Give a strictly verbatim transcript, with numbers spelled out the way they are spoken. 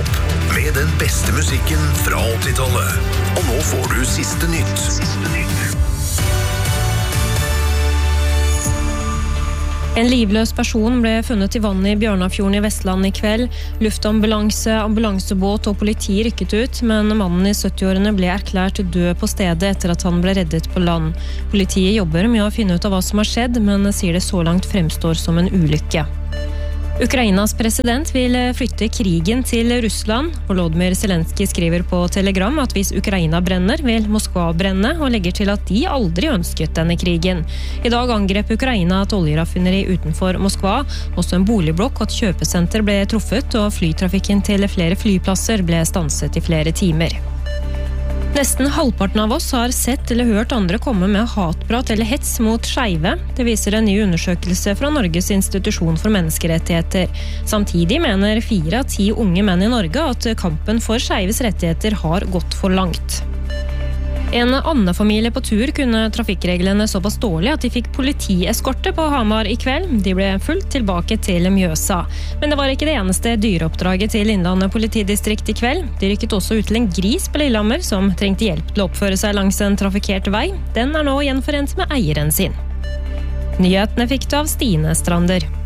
opp med den beste musikken fra åttitallet. Og nå får du siste nytt. En livløs person ble funnet i vannet i Bjørnafjorden i Vestland i kveld. Luftambulanse, ambulansebåt og politi rykket ut, men mannen i sytti-årene ble erklært død på stedet etter at han ble reddet på land. Politiet jobber med å finne ut av hva som har skjedd, men sier det så langt fremstår som en ulykke. Ukrainas president vil flytte krigen til Russland. Volodymyr Zelenskyj skriver på Telegram at hvis Ukraina brenner, vil Moskva brenne, og legger til at de aldri ønsket denne krigen. I dag angrep Ukraina et oljeraffineri utenfor Moskva, også en boligblokk og et kjøpesenter ble truffet, og flytrafikken til flere flyplasser ble stanset i flere timer. Nesten halvparten av oss har sett eller hørt andre komme med hatprat eller hets mot skeive. Det viser en ny undersøkelse fra Norges institusjon for menneskerettigheter. Samtidig mener fire av ti unge menn i Norge at kampen for skeives rettigheter har gått for langt. En annen familie på tur kunne trafikkreglene såpass dårlig at de fikk politieskorte på Hamar i kveld. De ble fulgt tilbake til Mjøsa. Men det var ikke det eneste dyreoppdraget til Innlandet politidistrikt i kveld. De rykket også ut til en gris på Lillehammer som trengte hjelp til å oppføre seg langs en trafikkert vei. Den er nå gjenforent med eieren sin. Nyhetene fikk du av Stine Strander.